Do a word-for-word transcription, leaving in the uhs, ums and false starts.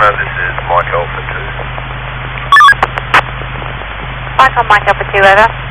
Connor, this is Mike Alpha two. Mike on Mike Alpha two, over.